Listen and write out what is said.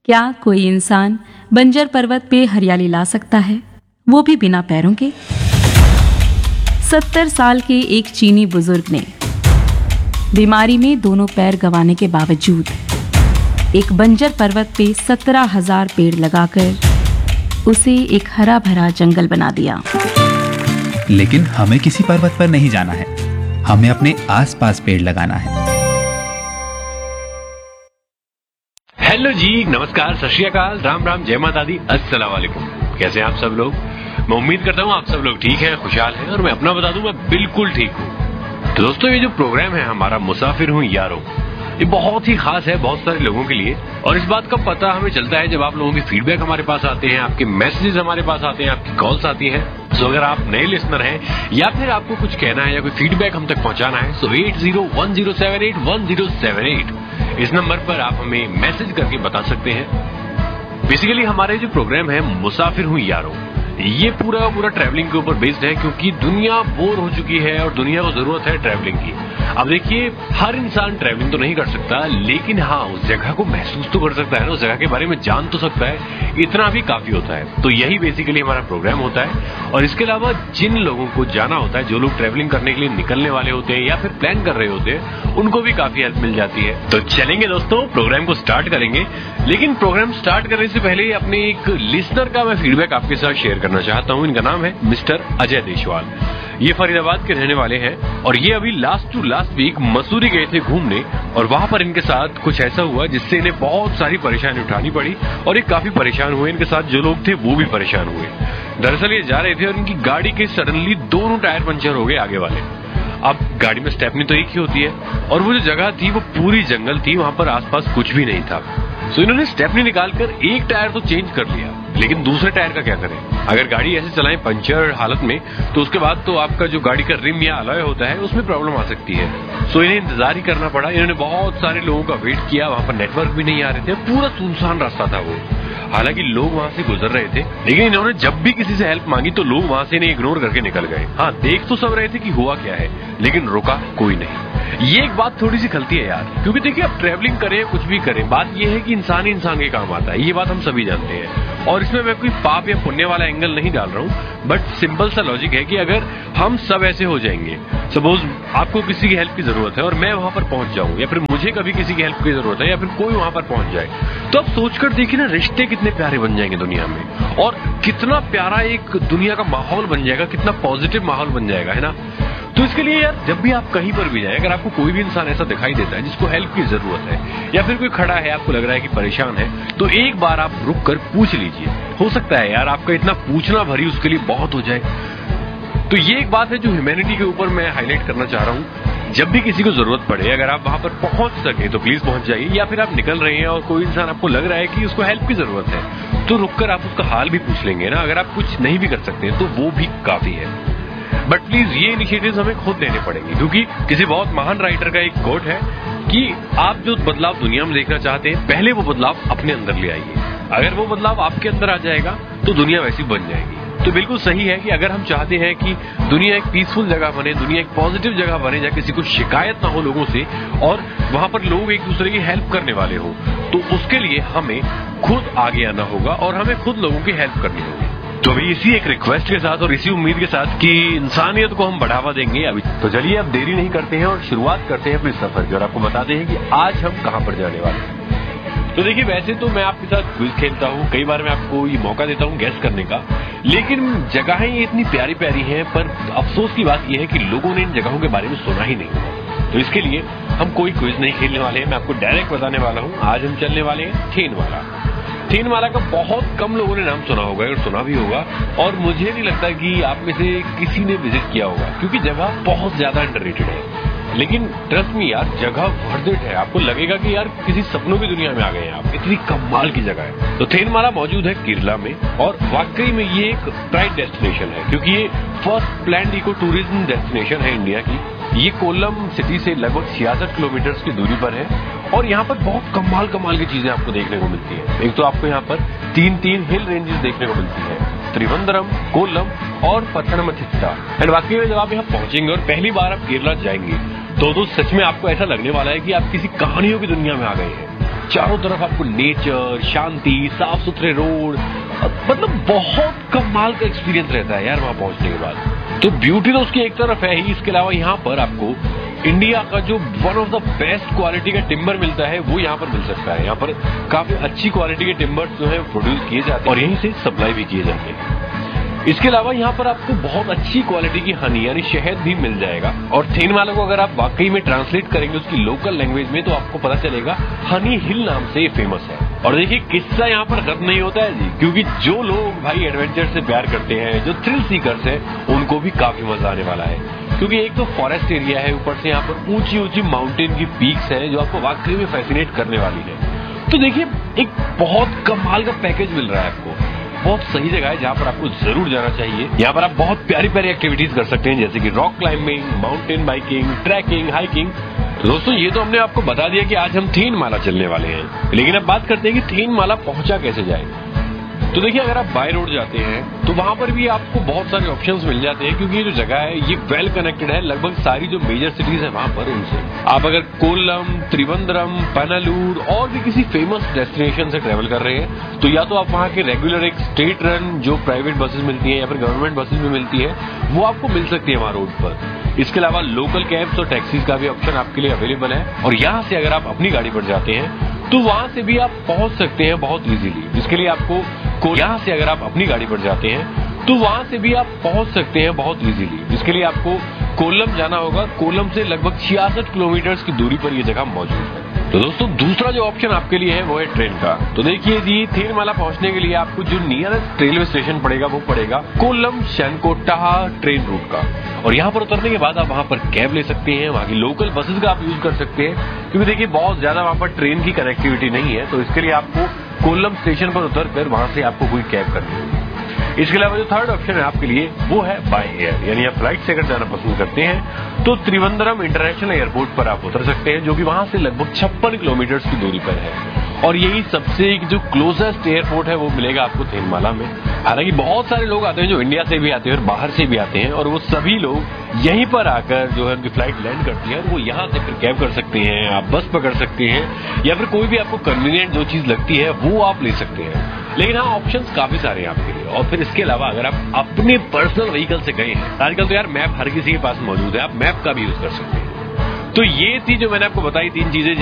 क्या कोई इंसान बंजर पर्वत पे हरियाली ला सकता है, वो भी बिना पैरों के? 70 साल के एक चीनी बुजुर्ग ने बीमारी में दोनों पैर गंवाने के बावजूद एक बंजर पर्वत पे 17,000 पेड़ लगाकर उसे एक हरा भरा जंगल बना दिया। लेकिन हमें किसी पर्वत पर नहीं जाना है, हमें अपने आसपास पेड़ लगाना है। हेलो जी, नमस्कार, सत श्री अकाल, राम राम, जय माता दी, अस्सलाम वालेकुम। कैसे हैं आप सब लोग? मैं उम्मीद करता हूँ आप सब लोग ठीक हैं, खुशहाल हैं, और मैं अपना बता दूं, मैं बिल्कुल ठीक हूँ। तो दोस्तों, ये जो प्रोग्राम है हमारा मुसाफिर हूँ यारों, ये बहुत ही खास है बहुत सारे लोगों के लिए। और इस बात का पता हमें चलता है जब आप लोगों के फीडबैक हमारे पास आते हैं, आपके मैसेजेस हमारे पास आते हैं, आपकी कॉल्स आती हैं। सो अगर आप नए लिसनर हैं या फिर आपको कुछ कहना है या कोई फीडबैक हम तक पहुंचाना है, सो 8010781078 इस नंबर पर आप हमें मैसेज करके बता सकते हैं। बेसिकली हमारे जो प्रोग्राम है मुसाफिर हूँ यारों, ये पूरा ट्रैवलिंग के ऊपर बेस्ड है, क्योंकि दुनिया बोर हो चुकी है और दुनिया को जरूरत है ट्रैवलिंग की। अब देखिए, हर इंसान ट्रैवलिंग तो नहीं कर सकता, लेकिन हाँ, उस जगह को महसूस तो कर सकता है ना, उस जगह के बारे में जान तो सकता है, इतना भी काफी होता है। तो यही बेसिकली हमारा प्रोग्राम होता है। और इसके अलावा जिन लोगों को जाना होता है, जो लोग ट्रैवलिंग करने के लिए निकलने वाले होते हैं या फिर प्लान कर रहे होते हैं, उनको भी काफी हेल्प मिल जाती है। तो चलेंगे दोस्तों, प्रोग्राम को स्टार्ट करेंगे। लेकिन प्रोग्राम स्टार्ट करने से पहले अपने एक लिसनर का मैं फीडबैक आपके साथ शेयर करना चाहता हूं। इनका नाम है मिस्टर अजय देशवाल। ये फरीदाबाद के रहने वाले हैं और ये अभी लास्ट वीक मसूरी गए थे घूमने, और वहां पर इनके साथ कुछ ऐसा हुआ जिससे इन्हें बहुत सारी परेशानी उठानी पड़ी, और ये काफी परेशान हुए। इनके साथ जो लोग थे वो भी परेशान हुए। दरअसल ये जा रहे थे और इनकी गाड़ी के सडनली दोनों टायर पंचर हो गए आगे वाले। अब गाड़ी में स्टेपनी तो एक ही होती है, और वो जो जगह थी वो पूरी जंगल थी, वहां पर आसपास कुछ भी नहीं था। सो इन्होंने स्टेपनी निकालकर एक टायर तो चेंज कर लिया, लेकिन दूसरे टायर का क्या करें? अगर गाड़ी ऐसे चलाएं पंचर हालत में, तो उसके बाद तो आपका जो गाड़ी का रिम या अलॉय होता है उसमें प्रॉब्लम आ सकती है। सो इन्हें इंतजार ही करना पड़ा। इन्होंने बहुत सारे लोगों का वेट किया, वहां पर नेटवर्क भी नहीं आ रहे थे, पूरा सुनसान रास्ता था वो। हालांकि लोग वहां से गुजर रहे थे, लेकिन इन्होंने जब भी किसी से हेल्प मांगी तो लोग वहां से इन्हें इग्नोर करके निकल गए। हाँ, देख तो सब रहे थे कि हुआ क्या है, लेकिन रुका कोई नहीं। ये एक बात थोड़ी सी खलती है यार, क्योंकि देखिए, आप ट्रैवलिंग करें कुछ भी करें, बात ये है कि इंसान ही इंसान के काम आता है, ये बात हम सभी जानते हैं। और इसमें मैं कोई पाप या पुण्य वाला एंगल नहीं डाल रहा हूं, बट सिंपल सा लॉजिक है कि अगर हम सब ऐसे हो जाएंगे, सपोज आपको किसी की हेल्प की जरूरत है और मैं वहां पर पहुंच जाऊं, या फिर मुझे कभी किसी की हेल्प की जरूरत है, या फिर कोई वहां पर पहुंच जाए, तो अब सोचकर देखिए ना, रिश्ते कितने प्यारे बन जाएंगे दुनिया में, और कितना प्यारा एक दुनिया का माहौल बन जाएगा, कितना पॉजिटिव माहौल बन जाएगा, है ना। तो इसके लिए यार, जब भी आप कहीं पर भी जाए, अगर आपको कोई भी इंसान ऐसा दिखाई देता है जिसको हेल्प की जरूरत है, या फिर कोई खड़ा है, आपको लग रहा है कि परेशान है, तो एक बार आप रुक कर पूछ लीजिए। हो सकता है यार आपका इतना पूछना भरी उसके लिए बहुत हो जाए। तो ये एक बात है जो ह्यूमैनिटी के ऊपर मैं हाईलाइट करना चाह रहा हूँ। जब भी किसी को जरूरत पड़े, अगर आप वहां पर पहुंच सके तो प्लीज पहुंच जाइए, या फिर आप निकल रहे हैं और कोई इंसान आपको लग रहा है कि उसको हेल्प की जरूरत है, तो रुककर आप उसका हाल भी पूछ लेंगे ना। अगर आप कुछ नहीं भी कर सकते तो वो भी काफी है। बट प्लीज ये इनिशिएटिव्स हमें खुद लेने पड़ेंगे, क्योंकि किसी बहुत महान राइटर का एक कोट है कि आप जो बदलाव दुनिया में देखना चाहते हैं, पहले वो बदलाव अपने अंदर ले आइए। अगर वो बदलाव आपके अंदर आ जाएगा तो दुनिया वैसी बन जाएगी। तो बिल्कुल सही है कि अगर हम चाहते हैं कि दुनिया एक पीसफुल जगह बने, दुनिया एक पॉजिटिव जगह बने, जहाँ किसी को शिकायत ना हो लोगों से, और वहां पर लोग एक दूसरे की हेल्प करने वाले हो, तो उसके लिए हमें खुद आगे आना होगा और हमें खुद लोगों की हेल्प करनी होगी। तो अभी इसी एक रिक्वेस्ट के साथ और इसी उम्मीद के साथ कि इंसानियत को हम बढ़ावा देंगे अभी, तो चलिए अब देरी नहीं करते हैं और शुरुआत करते हैं अपने सफर की, और आपको बताते हैं कि आज हम कहां पर जाने वाले हैं। तो देखिए, वैसे तो मैं आपके साथ क्विज खेलता हूँ, कई बार मैं आपको ये मौका देता हूँ गैस करने का, लेकिन जगहें ये इतनी प्यारी प्यारी हैं, पर अफसोस की बात यह है कि लोगों ने इन जगहों के बारे में सुना ही नहीं। तो इसके लिए हम कोई क्विज नहीं खेलने वाले हैं, मैं आपको डायरेक्ट बताने वाला हूँ। आज हम चलने वाले हैं थेनवाला। थेनवाला का बहुत कम लोगों ने नाम सुना होगा, और सुना भी होगा, और मुझे नहीं लगता कि आप में से किसी ने विजिट किया होगा, क्योंकि जगह बहुत ज्यादा अंडररेटेड है। लेकिन ट्रस्ट मी यार, जगह वर्थ इट है। आपको लगेगा कि यार किसी सपनों की दुनिया में आ गए हैं आप, इतनी कमाल की जगह है। तो थेनवाला मौजूद है केरला में, और वाकई में ये एक प्राइड डेस्टिनेशन है, क्योंकि ये first planned eco tourism destination है इंडिया की। ये कोल्लम सिटी से लगभग 66 किलोमीटर की दूरी पर है, और यहाँ पर बहुत कमाल की चीजें आपको देखने को मिलती है। एक तो आपको यहाँ पर तीन हिल रेंजेस देखने को मिलती है, त्रिवंद्रम, कोल्लम और पथनमथिट्टा। एंड वाकई में जब आप यहाँ पहुंचेंगे और पहली बार आप केरला जाएंगे, तो सच में आपको ऐसा लगने वाला है कि आप किसी कहानियों की दुनिया में आ गए हैं। चारों तरफ आपको नेचर, शांति, साफ सुथरे रोड, मतलब बहुत कमाल का एक्सपीरियंस रहता है यार वहां पहुंचने के बाद। तो ब्यूटी तो उसकी एक तरफ है ही, इसके अलावा यहाँ पर आपको इंडिया का जो one of the best quality का टिम्बर मिलता है वो यहाँ पर मिल सकता है। यहाँ पर काफी अच्छी क्वालिटी के टिम्बर्स जो है प्रोड्यूस किए जाते हैं और यहीं से सप्लाई भी किए जाते हैं। इसके अलावा यहाँ पर आपको बहुत अच्छी क्वालिटी की हनी यानी शहद भी मिल जाएगा। और थेनमाला को अगर आप वाकई में ट्रांसलेट करेंगे उसकी लोकल लैंग्वेज में तो आपको पता चलेगा हनी हिल नाम से फेमस है। और देखिए किस्सा यहाँ पर खत्म नहीं होता है जी, क्योंकि जो लोग भाई एडवेंचर से प्यार करते हैं, जो थ्रिल सीकर्स हैं, उनको भी काफी मजा आने वाला है। क्योंकि एक तो फॉरेस्ट एरिया है, ऊपर से यहाँ पर ऊंची ऊंची माउंटेन की पीक्स हैं जो आपको वाकई में फैसिनेट करने वाली है। तो देखिए एक बहुत कमाल का पैकेज मिल रहा है आपको, बहुत सही जगह है जहाँ पर आपको जरूर जाना चाहिए। यहाँ पर आप बहुत प्यारी प्यारी एक्टिविटीज कर सकते हैं जैसे कि rock climbing, mountain biking, trekking, hiking. तो दोस्तों ये तो हमने आपको बता दिया कि आज हम थेनमाला चलने वाले हैं, लेकिन अब बात करते हैं कि थेनमाला पहुंचा कैसे जाए। तो देखिए अगर आप बाय रोड जाते हैं तो वहां पर भी आपको बहुत सारे ऑप्शंस मिल जाते हैं, क्योंकि ये जो जगह है ये वेल कनेक्टेड है लगभग सारी जो मेजर सिटीज है वहां पर उनसे। आप अगर कोल्लम, त्रिवंद्रम, पनालूर और भी किसी फेमस डेस्टिनेशन से ट्रेवल कर रहे हैं तो या तो आप वहां के रेगुलर एक स्टेट रन जो प्राइवेट बसेस मिलती है या फिर गवर्नमेंट बसेस भी मिलती है वो आपको मिल सकती है वहां रोड पर। इसके अलावा लोकल कैब्स और टैक्सीज का भी ऑप्शन आपके लिए अवेलेबल है। और यहाँ से अगर आप अपनी गाड़ी पर जाते हैं तो वहां से भी आप पहुंच सकते हैं बहुत इजीली। इसके लिए आपको यहाँ से अगर आप अपनी गाड़ी पर जाते हैं तो वहां से भी आप पहुंच सकते हैं बहुत इजीली। इसके लिए आपको कोल्लम जाना होगा। कोल्लम से लगभग 66 किलोमीटर की दूरी पर यह जगह मौजूद है। तो दोस्तों दूसरा जो ऑप्शन आपके लिए है वो है ट्रेन का। तो देखिए जी थेनमाला पहुंचने के लिए आपको जो नियरेस्ट रेलवे स्टेशन पड़ेगा वो पड़ेगा कोल्लम शनकोट्टाहा ट्रेन रूट का। और यहाँ पर उतरने के बाद आप वहां पर कैब ले सकते हैं, वहां की लोकल बसेस का आप यूज कर सकते हैं, क्योंकि देखिए बहुत ज्यादा वहां पर ट्रेन की कनेक्टिविटी नहीं है। तो इसके लिए आपको कोल्लम स्टेशन पर उतरकर वहां से आपको कोई कैब करनी होगी। इसके अलावा जो थर्ड ऑप्शन है आपके लिए वो है बाय एयर, यानी आप फ्लाइट से अगर जाना पसंद करते हैं तो त्रिवंद्रम इंटरनेशनल एयरपोर्ट पर आप उतर सकते हैं जो कि वहां से लगभग 56 किलोमीटर की दूरी पर है। और यही सबसे जो क्लोजेस्ट एयरपोर्ट है वो मिलेगा आपको थेनमाला में। हालांकि बहुत सारे लोग आते हैं जो इंडिया से भी आते हैं और बाहर से भी आते हैं, और वो सभी लोग यहीं पर आकर जो है उनकी फ्लाइट लैंड करती है, वो यहाँ से फिर कैब कर सकते हैं, आप बस पकड़ सकते हैं या फिर कोई भी आपको कन्वीनियंट जो चीज लगती है वो आप ले सकते हैं। लेकिन हाँ ऑप्शंस काफी सारे हैं आपके लिए। और फिर इसके अलावा अगर आप अपने पर्सनल व्हीकल से गए हैं, आजकल तो यार मैप हर किसी के पास मौजूद है, आप मैप का भी यूज कर सकते हैं। तो ये थी जो मैंने आपको बताई 3 चीजें